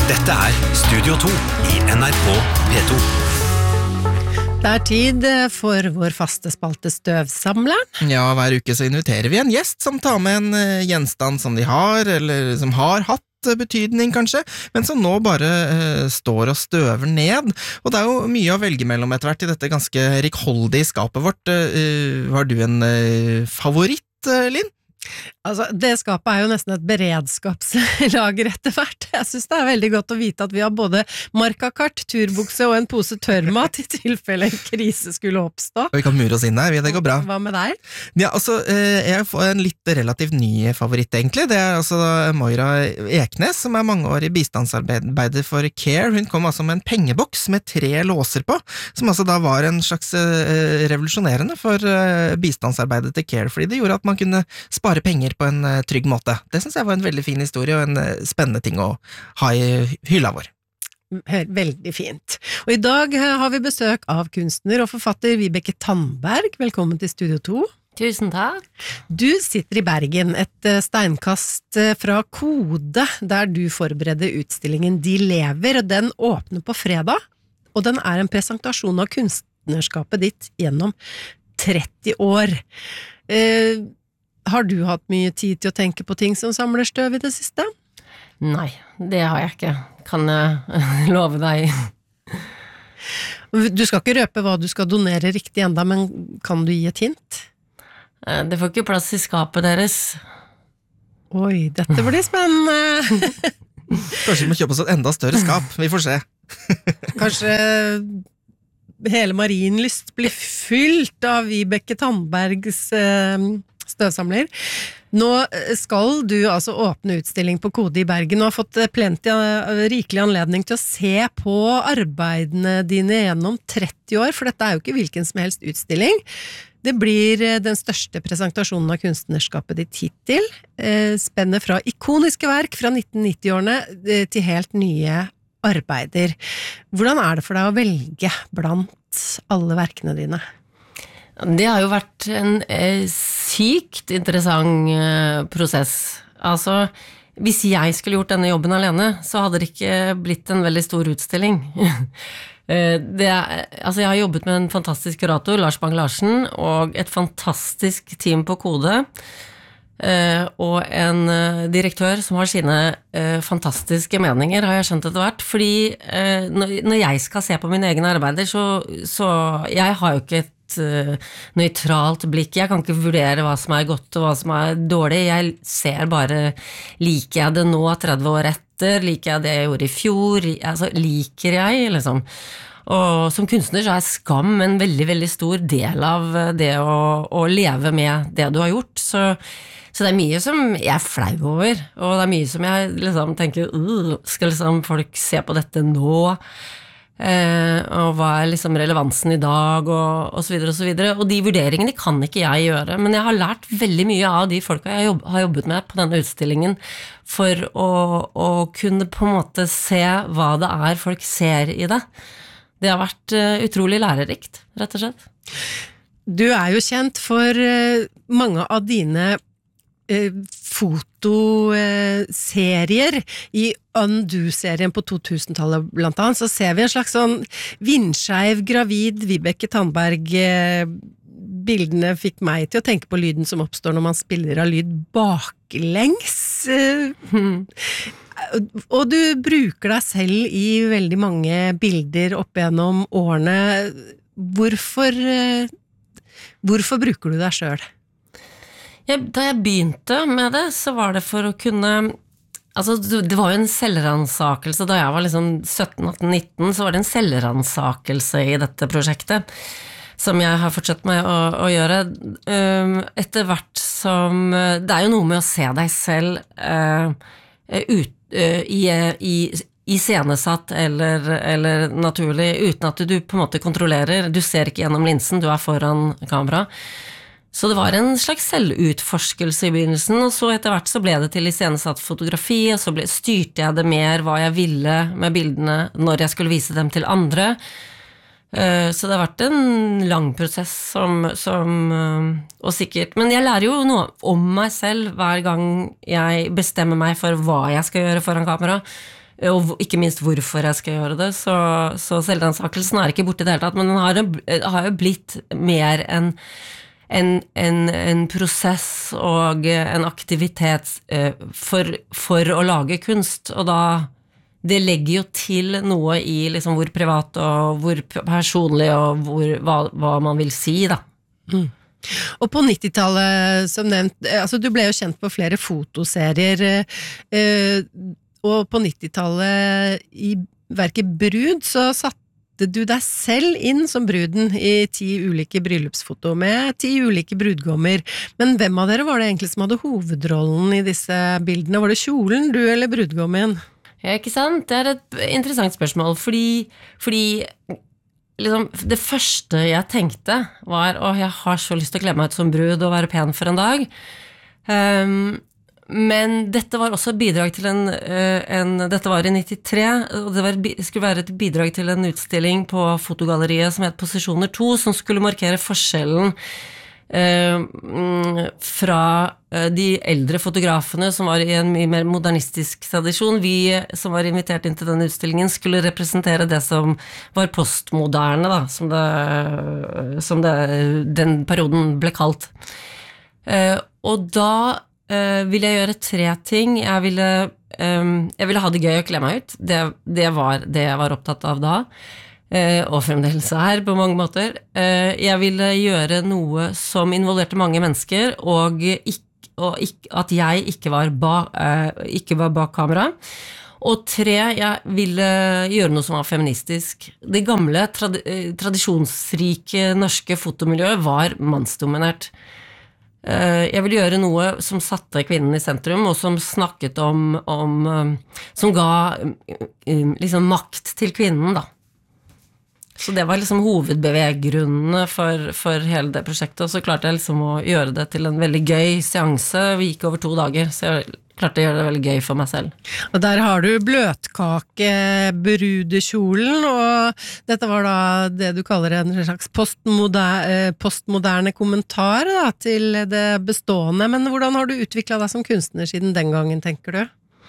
Dette Studio 2 I NRK P2. Det tid for vår faste spalte Støvsamleren. Ja, hver uke så inviterer vi en gjest som tar med en gjenstand som de har, eller som har hatt betydning kanskje, men som nå bare står og støver ned. Og det jo mye å velge mellom etter hvert I dette ganske rikholdige skapet vårt. Har du en favoritt, Linn? Altså, det skapet jo nesten et beredskapslager etter hvert. Jeg synes det veldig godt å vite at vi har både markakart, turbukse og en pose tørrmat I tilfelle en krise skulle oppstå. Og vi kan mure oss inn der, det går bra. Hva med deg? Ja, altså, jeg får en litt relativt ny favoritt egentlig. Det altså Moira Eknes, som mangeårig bistandsarbeider for CARE. Hun kom altså med en pengeboks med 3 låser på, som altså da var en slags revolusjonerende for bistandsarbeidet til CARE, fordi det gjorde at man kunne spare penger på en trygg måte. Det synes jeg var en veldig fin historie og en spennende ting å ha I hylla vår. Veldig fint. Og I dag har vi besøk av kunstner og forfatter Vibeke Tandberg. Velkommen til Studio 2. Tusen takk. Du sitter I Bergen, et steinkast fra Kode, der du forbereder utstillingen De lever, og den åpner på fredag, og den en presentasjon av kunstnerskapet ditt gjennom 30 år. Har du hatt mye tid til å tenke på ting som samler støv I det siste? Nei, det har jeg ikke. Kan jeg love deg. Du skal ikke røpe hva du skal donere riktig enda, men kan du gi et hint? Det får ikke plass I skapet deres. Oi, dette blir spennende. Kanskje vi må kjøpe oss et enda større skap, vi får se. Kanskje hele Marienlyst blir fylt av Vibeke Tandbergs støvsamler. Nå skal du altså åpne utstilling på Kode I Bergen og har fått rikelig anledning til å se på arbeidene dine gjennom 30 år, for dette jo ikke hvilken som helst utstilling. Det blir den største presentasjonen av kunstnerskapet ditt hittil, spenner fra ikoniske verk fra 1990-årene til helt nye arbeider. Hvordan det for deg å velge blant alle verkene dine? Det har jo vært en sykt interessant prosess. Altså, hvis jeg skulle gjort denne jobben alene, så hadde det ikke blitt en veldig stor utstilling. Altså, jeg har jobbet med en fantastisk kurator, Lars Bang-Larsen, og et fantastisk team på Kode, og en direktør som har sine fantastiske meninger, har jeg skjønt etter hvert, fordi når jeg skal se på mine egne arbeider, så jeg har jo ikke et nøytralt blikk. Jeg kan ikke vurdere hva som godt og hva som dårlig. Jeg ser bare, liker jeg det nå 30 år etter? Liker jeg det jeg gjorde I fjor? Altså, liker jeg, liksom. Og som kunstner så skam en veldig, veldig stor del av det å leve med det du har gjort. Så det mye som jeg flau over, og det mye som jeg liksom tenker, skal liksom folk se på dette nå? Og hva liksom relevansen I dag og så videre og så videre, og de vurderingene kan ikke jeg gjøre, men jeg har lært veldig mye av de folka jeg har jobbet med på denne utstillingen for å kunne på en måte se hva det folk ser I det. Det har vært utrolig lærerikt, rett og slett. Du jo kjent for mange av dine fotoserier I Undo-serien på 2000-tallet blant annet, så ser vi en slags sånn vindskeiv, gravid Vibeke Tandberg. Bildene fikk meg til å tenke på lyden som oppstår når man spiller av lyd baklengs. Og du bruker deg selv I veldig mange bilder opp gjennom årene. Hvorfor bruker du deg selv? Da jeg begynte med det, så var det for å kunne, altså det var jo en selvransakelse, da jeg var liksom 17, 18, 19, så var det en selvransakelse I dette prosjektet, som jeg har fortsatt med å gjøre. Etter hvert som, det jo noe med å se deg selv I scenesatt eller naturlig, uten at du på en måte kontrollerer, du ser ikke gjennom linsen, du foran kamera. Så det var en slags selvutforskelse I begynnelsen, og så etter hvert så ble det til iscenesatt fotografi, og så styrte jeg det mer hva jeg ville med bildene når jeg skulle vise dem til andre. Så det har vært en lang prosess og sikkert, men jeg lærer jo noe om meg selv hver gang jeg bestemmer meg for hva jeg skal gjøre foran kamera, og ikke minst hvorfor jeg skal gjøre det, så selvransakelsen ikke borte i det hele tatt, men den har jo blitt mer en prosess og en aktivitet for å lage kunst, og da det legger jo til noe i liksom hvor privat og hvor personlig og hva man vil si da. Og på 90-tallet, som nevnt, altså du ble jo kjent på flere fotoserier, og på 90-tallet i verket Brud så satte du deg selv inn som bruden i 10 ulike bryllupsfoto med 10 ulike brudgommer. Men hvem av dere var det egentlig som hadde hovedrollen i disse bildene? Var det kjolen, du eller brudgommen? Ja, ikke sant? Det et interessant spørsmål, fordi liksom, det første jeg tenkte var, jeg har så lyst til å kle meg ut som brud og være pen for en dag. Men dette var også et bidrag til dette var i 93, og det skulle være et bidrag til en utstilling på fotogalleriet som het Posisjoner 2, som skulle markere forskjellen fra de eldre fotografene som var i en mye mer modernistisk tradisjon. Vi som var invitert inn til denne utstillingen skulle representere det som var postmoderne da, som den perioden ble kalt. Og da ville jeg gjøre 3 ting. Jeg ville ha det gøy å kle meg ut. Det var det jeg var opptatt av da. Og fremdeles her på mange måter. Jeg ville gjøre noe som involverte mange mennesker, og at jeg ikke var bak kamera. Og 3, jeg ville gjøre noe som var feministisk. Det gamle, tradisjonsrike norske fotomiljøet var mannsdominert. Jeg ville gjøre noe som satte kvinnen i sentrum, og som snakket som ga liksom makt til kvinnen da. Så det var liksom hovedbeveggrunnene for hele det prosjektet, og så klarte jeg liksom å gjøre det til en veldig gøy seanse. Vi gikk over 2 dager, så jeg klarte å gjøre det veldig gøy for meg selv. Og der har du bløtkake, brudekjolen, og dette var da det du kaller en slags postmoderne kommentar da, til det bestående. Men hvordan har du utviklet deg som kunstner siden den gangen, tenker du?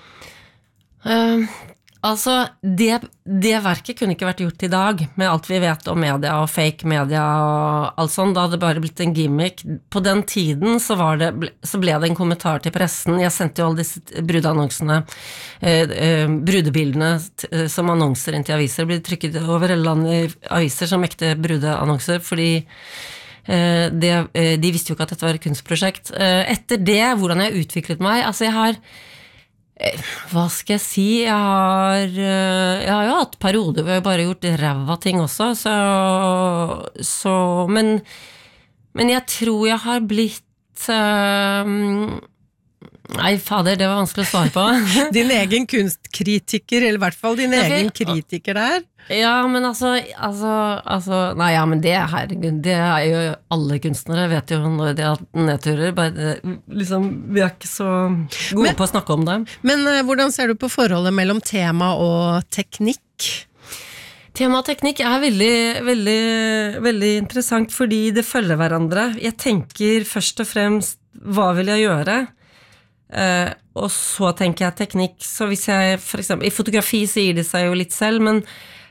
Altså, det verket kunne ikke vært gjort i dag, med alt vi vet om media og fake media og alt sånt. Da hadde det bare blitt en gimmick. På den tiden så ble det en kommentar til pressen. Jeg sendte jo alle disse brudeannonsene, brudebildene som annonser inn til aviser. Det ble trykket over hele landet i aviser som ekte brudeannonser, fordi de visste jo ikke at dette var et kunstprosjekt. Etter det, hvordan jeg utviklet meg, altså jeg har hva skal jeg si? Jeg har jo hatt perioder hvor jeg bare har gjort ræva ting også, men jeg tror jeg har blitt nei, fader, det var vanskelig å svare på. Din egen kunstkritiker, eller i hvert fall din egen kritiker der. Ja, men nei, ja, men herregud, det jo alle kunstnere, vet jo når de har nedturer, bare, liksom, vi ikke så gode på å snakke om det. Men hvordan ser du på forholdet mellom tema og teknikk? Tema og teknikk veldig, veldig, veldig interessant, fordi det følger hverandre. Jeg tenker først og fremst, hva vil jeg gjøre? Og så tenker jeg teknikk, så hvis jeg for eksempel, i fotografi sier det seg jo litt selv, men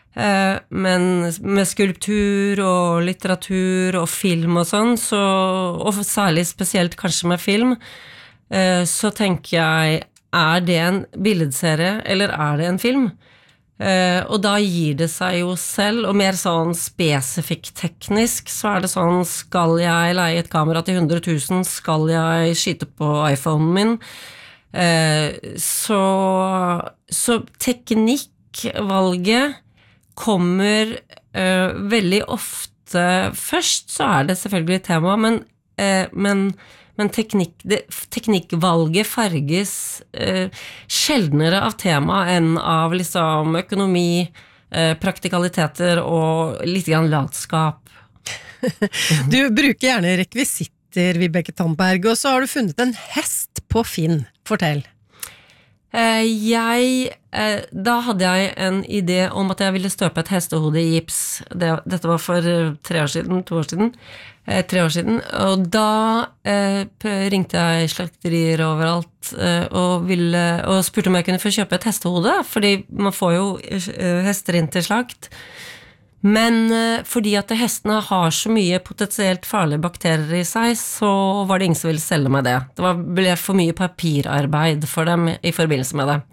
med skulptur og litteratur og film og sånn, og særlig spesielt kanskje med film, så tenker jeg, det en billedserie, eller det en film? Og da gir det seg jo selv, og mer sånn spesifikk teknisk, så det sånn, skal jeg leie et kamera til 100 000, skal jeg skyte på iPhonen min? Så teknikkvalget kommer veldig ofte først, så det selvfølgelig tema, men teknikkvalget farges sjeldnere av tema enn av liksom økonomi, praktikaliteter og litt grann latskap. Du bruker gjerne rekvisitter, Vibeke Tandberg, og så har du funnet en hest på Finn. Fortell. Da hadde jeg en idé om at jeg ville støpe et hestehode i gips. Dette var for 3 år siden, 2 år siden. 3 år siden, og da ringte jeg slakterier overalt og spurte om jeg kunne få kjøpe et hestehode, fordi man får jo hester inn til slakt. Men fordi at hestene har så mye potensielt farlige bakterier i seg, så var det ingen som ville selge meg det. Det ble for mye papirarbeid for dem i forbindelse med det.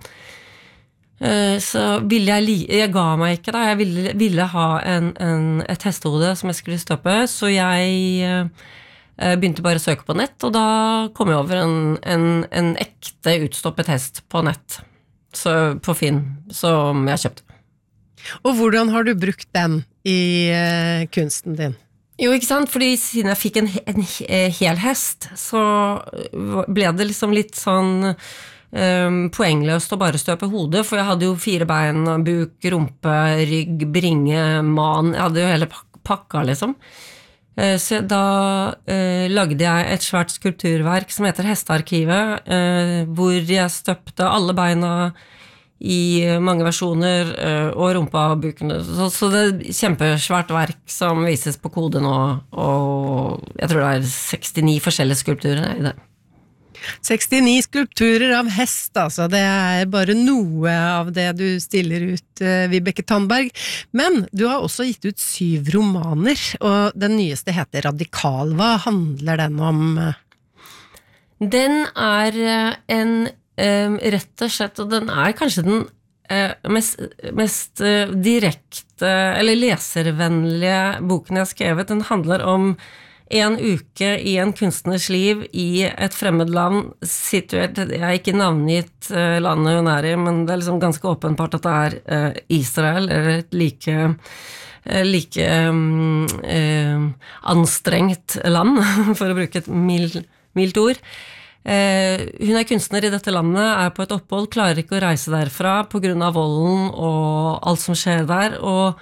Så jeg ga meg ikke da, jeg ville ha et hestehode som jeg skulle støpe, så jeg begynte bare å søke på nett, og da kom jeg over en ekte utstoppet hest på nett, så på Finn, som jeg kjøpte. Og hvordan har du brukt den i kunsten din? Jo, ikke sant, fordi siden jeg fikk en hel hest, så ble det liksom litt sånn poengløst å bare støpe hodet, for jeg hadde jo 4 bein, buk, rumpe, rygg, bringe, man, jeg hadde jo hele pakka liksom. Så da lagde jeg et svært skulpturverk som heter Hestearkivet, hvor jeg støpte alle beina i mange versjoner, og rumpa og bukene. Så det er kjempesvært verk som vises på Kode nå, og jeg tror det er 69 forskjellige skulpturer i det. 69 skulpturer av hest, altså. Det er bare noe av det du stiller ut, Vibeke Tandberg. Men du har også gitt ut 7 romaner, og den nyeste heter Radikal. Hva handler den om? Den er rett og slett, og den er kanskje den mest direkte, eller leservennlige boken jeg har skrevet. Den handler om en uke i en kunstners liv i et fremmed land, situert, jeg har ikke navngitt landet hun er i, men det er liksom ganske åpenbart at det er Israel, eller et like anstrengt land, for å bruke et mildt ord. Hun er kunstner i dette landet, er på et opphold, klarer ikke å reise derfra på grunn av volden og alt som skjer der, og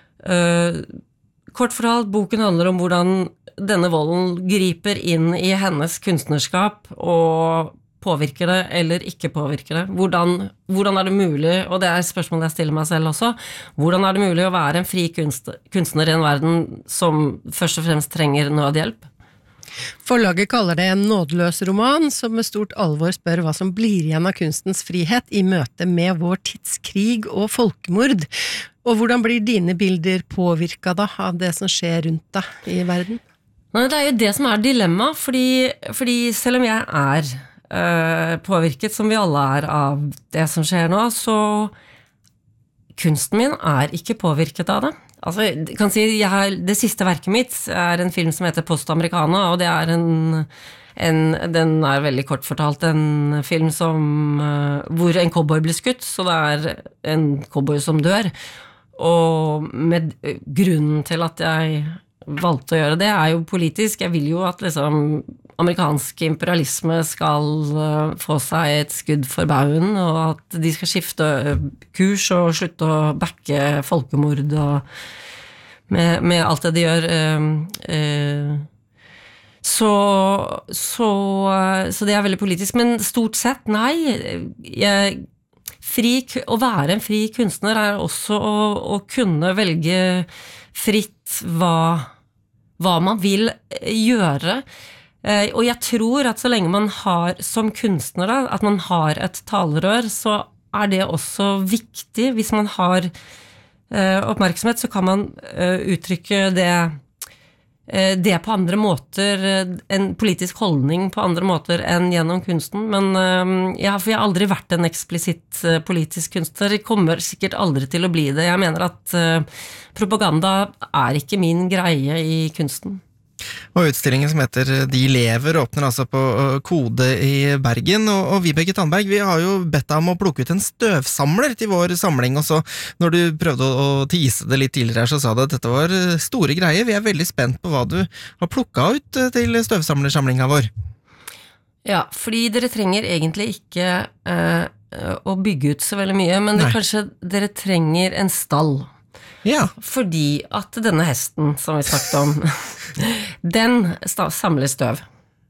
kort fortalt, boken handler om hvordan denne volden griper inn i hennes kunstnerskap og påvirker det eller ikke påvirker det. Hvordan er det mulig, og det er spørsmålet jeg stiller meg selv også, hvordan er det mulig å være en fri kunstner i en verden som først og fremst trenger nødhjelp? Forlaget kaller det en nådeløs roman, som med stort alvor spør hva som blir igjen av kunstens frihet i møte med vår tids krig og folkemord. Og hvordan blir dine bilder påvirket da av det som skjer rundt deg i verden? Nei, det er jo det som er dilemma, fordi selv om jeg er påvirket, som vi alle er av det som skjer nå, så kunsten min er ikke påvirket av det. Altså, jeg kan si, det siste verket mitt er en film som heter Post Americana, og det er den er veldig kort fortalt, en film hvor en cowboy blir skutt, så det er en cowboy som dør, og med grunnen til at jeg valgte å gjøre det er jo politisk. Jeg vil jo at liksom amerikansk imperialisme skal få seg et skudd for baugen, og at de skal skifte kurs og slutte å backe folkemord og med alt det de gjør. Så det er veldig politisk, men stort sett nei. Å være en fri kunstner er også å kunne velge fritt hva man vil gjøre. Og jeg tror at så lenge man har, som kunstner da, at man har et talerør, så er det også viktig. Hvis man har oppmerksomhet, så kan man uttrykke det på andre måter, en politisk holdning på andre måter enn gjennom kunsten, men jeg har aldri vært en eksplisitt politisk kunstner, jeg kommer sikkert aldri til å bli det. Jeg mener at propaganda er ikke min greie i kunsten. Og utstillingen som heter De lever åpner altså på Kode i Bergen, og Vibeke Tandberg, vi har jo bedt deg om å plukke ut en støvsamler til vår samling, og så når du prøvde å tease det litt tidligere her, så sa du at dette var store greier. Vi er veldig spent på hva du har plukket ut til støvsamlersamlinga vår. Ja, fordi dere trenger egentlig ikke å bygge ut så veldig mye, men kanskje dere trenger en stall. Ja. Fordi at denne hesten som vi snakket om, den samler støv.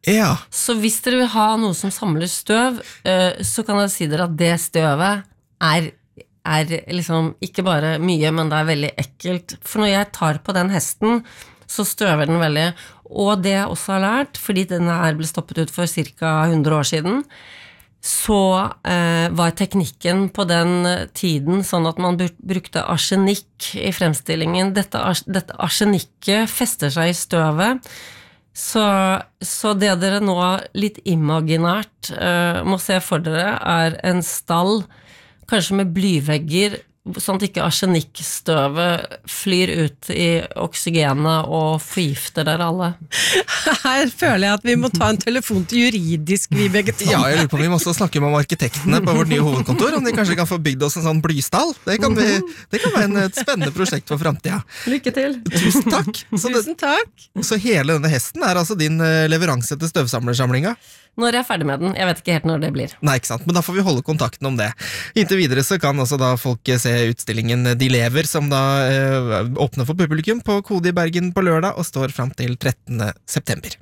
Ja. Så hvis dere vil ha noe som samler støv, så kan jeg si dere at det støvet er liksom ikke bare mye, men det er veldig ekkelt. For når jeg tar på den hesten, så støver den veldig. Og det jeg også har lært, fordi denne ble stoppet ut for ca. 100 år siden, så var teknikken på den tiden sånn at man brukte arsenikk i fremstillingen. Dette arsenikket fester seg i støvet, så det dere nå litt imaginært må se for dere er en stall, kanskje med blyvegger, sånn at ikke arsenikkstøvet flyr ut i oksygenet og forgifter dere alle. Her føler jeg at vi må ta en telefon til juridisk, Vibeke Tandberg. Ja, jeg lurer på om vi må også snakke om arkitektene på vårt nye hovedkontor, om de kanskje kan få bygd oss en sånn blystall. Det kan være et spennende prosjekt for fremtiden. Lykke til! Tusen takk! Tusen takk! Så hele denne hesten er altså din leveranse til støvsamlersamlinga? Når jeg er ferdig med den, jeg vet ikke helt når det blir. Nei, ikke sant, men da får vi holde kontakten om det. Inntil videre så kan også da folk se utstillingen De lever, som da åpner for publikum på Kode i Bergen på lørdag, og står frem til 13. september.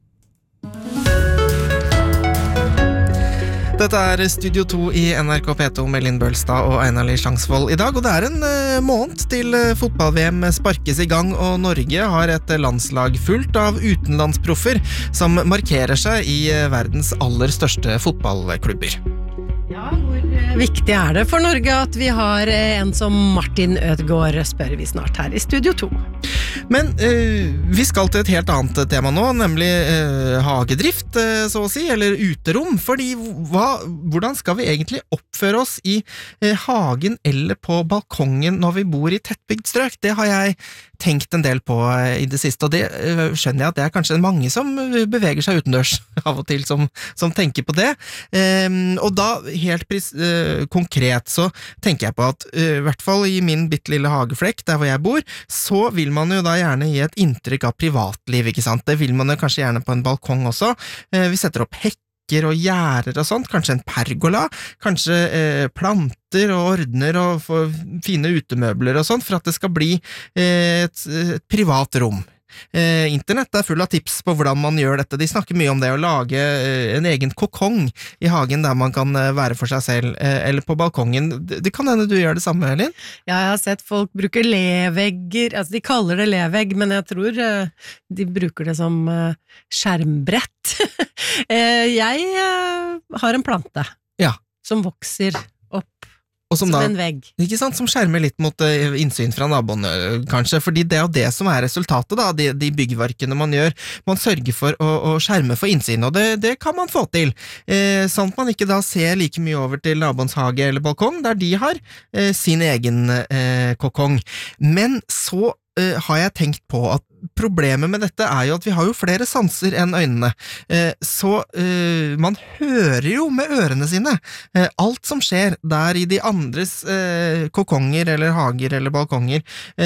Dette er Studio 2 i NRK P2 med Linn Bølstad og Einar Lie Slangsvold i dag, og det er en måned til fotball-VM sparkes i gang, og Norge har et landslag fullt av utenlandsproffer som markerer seg i verdens aller største fotballklubber. Ja, hvor viktig er det for Norge at vi har en som Martin Ødegaard, spør vi snart her i Studio 2. Men vi skal til et helt annet tema nå, nemlig hagedrift, så å si, eller uterom, fordi hvordan skal vi egentlig oppføre oss i hagen eller på balkongen når vi bor i tettbygd strøk? Det har jeg tenkt en del på i det siste, og det skjønner jeg at det er kanskje mange som beveger seg utendørs av og til, som tenker på det. Og da, helt konkret, så tenker jeg på at i hvert fall i min bittelille hageflekk, der hvor jeg bor, så vil man jo da gjerne gi et inntrykk av privatliv, ikke sant? Det vil man jo kanskje gjerne på en balkong også. Vi setter opp hekker og gjerder og sånt, kanskje en pergola, kanskje planter og ordner og fine utemøbler og sånt, for at det skal bli et privat rom. Internett er full av tips på hvordan man gjør dette. De snakker mye om det å lage en egen kokong i hagen der man kan være for seg selv, eller på balkongen. Det kan hende du gjør det samme, Elin? Ja, jeg har sett folk bruke levegger, altså de kaller det levegg, men jeg tror de bruker det som skjermbrett. Jeg har en plante som vokser opp som en vegg. Ikke sant, som skjermer litt mot innsyn fra naboene, kanskje, fordi det er jo det som er resultatet da, de byggverkene man gjør. Man sørger for å skjerme for innsyn, og det kan man få til, sånn at man ikke da ser like mye over til naboens hage eller balkong, der de har sin egen kokong. Men så har jeg tenkt på at problemet med dette er jo at vi har jo flere sanser enn øynene, så man hører jo med ørene sine alt som skjer der i de andres kokonger eller hager eller balkonger,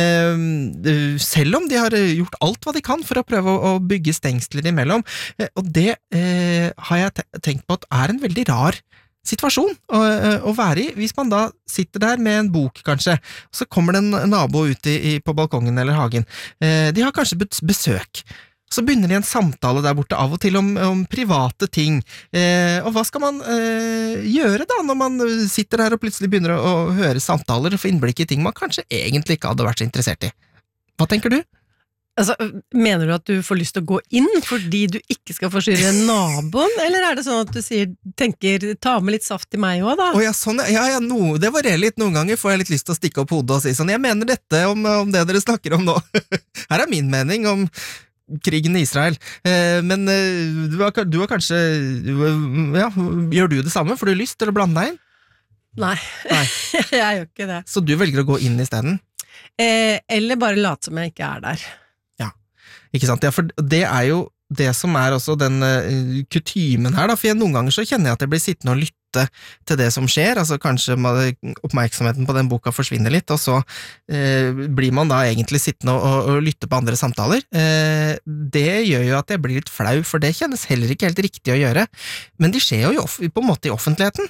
selv om de har gjort alt hva de kan for å prøve å bygge stengsler imellom, og det har jeg tenkt på at er en veldig rar situasjon å være i, hvis man da sitter der med en bok kanskje, og så kommer det en nabo ut på balkongen eller hagen. De har kanskje besøk. Så begynner de en samtale der borte av og til om private ting. Og hva skal man gjøre da, når man sitter der og plutselig begynner å høre samtaler og få innblikk i ting man kanskje egentlig ikke hadde vært så interessert i? Hva tenker du? Altså, mener du at du får lyst til å gå inn fordi du ikke skal forstyrre naboen, eller er det sånn at du tenker, ta med litt saft til meg også da? Ja, sånn, det varierer litt. Noen ganger får jeg litt lyst til å stikke opp hodet og si sånn, jeg mener dette om det dere snakker om nå. Her er min mening om krigen i Israel, men du har kanskje, gjør du det samme? Får du lyst til å blande deg inn? Nei. Jeg gjør ikke det. Så du velger å gå inn i stedet? Eller bare late som jeg ikke er der. Ikke sant? Ja, for det er jo det som er også den kutymen her, da, for noen ganger så kjenner jeg at jeg blir sittende og lytte til det som skjer, altså kanskje oppmerksomheten på den boka forsvinner litt, og så blir man da egentlig sittende og lytte på andre samtaler. Det gjør jo at jeg blir litt flau, for det kjennes heller ikke helt riktig å gjøre, men de skjer jo på en måte i offentligheten.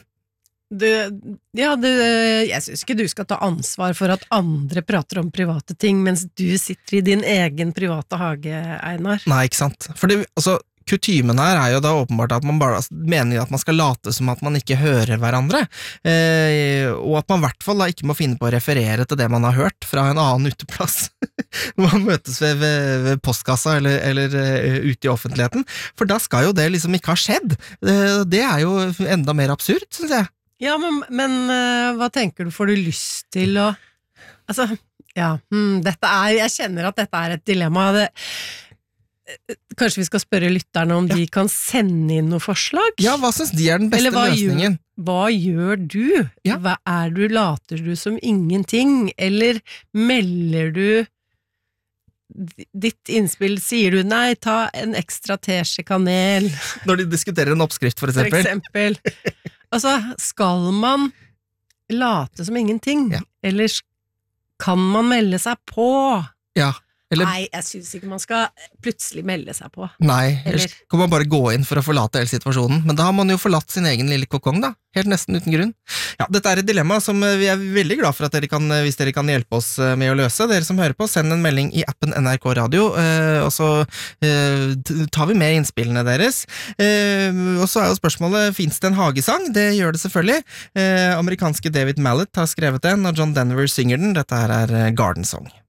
Jeg synes ikke du skal ta ansvar for at andre prater om private ting mens du sitter i din egen private hage, Einar. Nei, ikke sant. For kutymen her er jo da åpenbart at man bare mener at man skal late som at man ikke hører hverandre, og at man I hvert fall da ikke må finne på å referere til det man har hørt fra en annen uteplass når man møtes ved postkassa eller ute I offentligheten, for da skal jo det liksom ikke ha skjedd. Det er jo enda mer absurd, synes jeg. Ja, men hva tenker du? Får du lyst til å altså, ja, jeg kjenner at dette et dilemma. Kanskje vi skal spørre lytterne om de kan sende inn noen forslag? Ja, hva synes de den beste løsningen? Hva gjør du? Ja. Hva later du som ingenting? Eller melder du ditt innspill, sier du nei, ta en ekstra teskje kanel? Når de diskuterer en oppskrift, for eksempel. Altså, skal man late som ingenting? Ja. Eller kan man melde seg på? Ja. Eller, nei, jeg synes ikke man skal plutselig melde seg på. Nei, ellers kan man bare gå inn for å forlate hele situasjonen, men da har man jo forlatt sin egen lille kokong da, helt nesten uten grunn. Ja, dette et dilemma som vi veldig glad for at dere kan, hvis dere kan hjelpe oss med å løse. Dere som hører på, send en melding I appen NRK Radio, og så tar vi med innspillene deres. Og så jo spørsmålet, finnes det en hagesang? Det gjør det selvfølgelig. Amerikanske David Mallet har skrevet den, og John Denver synger den. Dette her Garden Song.